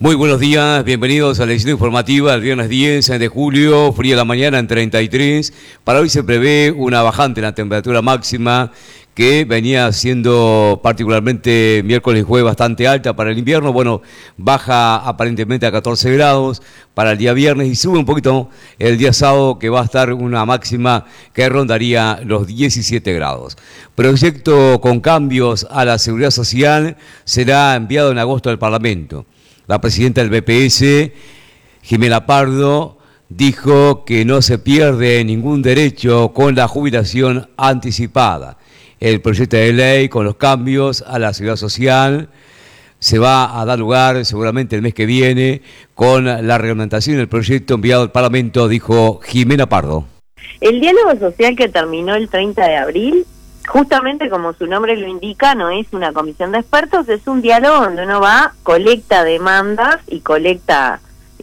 Muy buenos días, bienvenidos a la edición informativa del viernes 10 de julio, fría la mañana en 33. Para hoy se prevé una bajante en la temperatura máxima que venía siendo particularmente miércoles y jueves bastante alta para el invierno. Bueno, baja aparentemente a 14 grados para el día viernes y sube un poquito el día sábado, que va a estar una máxima que rondaría los 17 grados. Proyecto con cambios a la seguridad social será enviado en agosto al Parlamento. La presidenta del BPS, Jimena Pardo, dijo que no se pierde ningún derecho con la jubilación anticipada. El proyecto de ley con los cambios a la seguridad social se va a dar lugar seguramente el mes que viene con la reglamentación del proyecto enviado al Parlamento, dijo Jimena Pardo. El diálogo social que terminó el 30 de abril, justamente como su nombre lo indica, no es una comisión de expertos, es un diálogo donde uno va, colecta demandas y colecta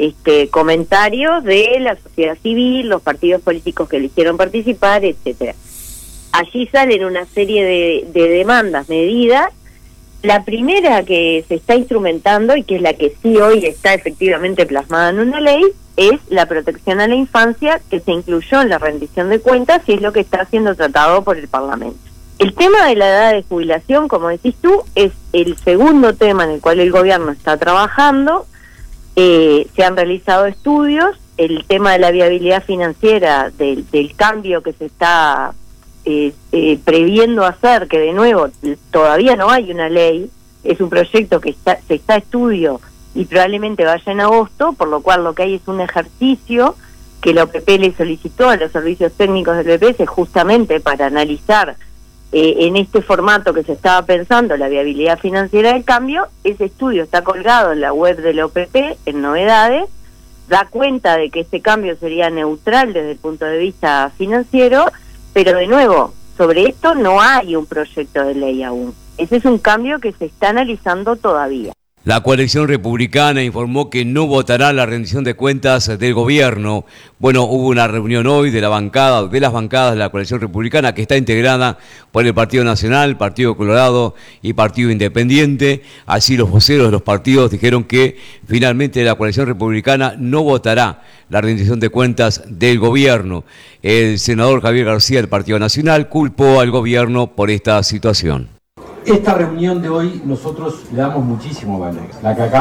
comentarios de la sociedad civil, los partidos políticos que eligieron participar, etcétera. Allí salen una serie de demandas, medidas. La primera que se está instrumentando y que es la que sí hoy está efectivamente plasmada en una ley es la protección a la infancia, que se incluyó en la rendición de cuentas y es lo que está siendo tratado por el Parlamento. El tema de la edad de jubilación, como decís tú, es el segundo tema en el cual el gobierno está trabajando. Se han realizado estudios. El tema de la viabilidad financiera del cambio que se está previendo hacer, que de nuevo todavía no hay una ley, es un proyecto que se está a estudio y probablemente vaya en agosto, por lo cual lo que hay es un ejercicio que la OPP le solicitó a los servicios técnicos del BPS justamente para analizar en este formato que se estaba pensando la viabilidad financiera del cambio. Ese estudio está colgado en la web de la OPP en novedades, da cuenta de que este cambio sería neutral desde el punto de vista financiero, pero de nuevo, sobre esto no hay un proyecto de ley aún. Ese es un cambio que se está analizando todavía. La coalición republicana informó que no votará la rendición de cuentas del gobierno. Bueno, hubo una reunión hoy de las bancadas de la coalición republicana, que está integrada por el Partido Nacional, Partido Colorado y Partido Independiente. Así los voceros de los partidos dijeron que finalmente la coalición republicana no votará la rendición de cuentas del gobierno. El senador Javier García del Partido Nacional culpó al gobierno por esta situación. Esta reunión de hoy nosotros le damos muchísimo valor. La que acá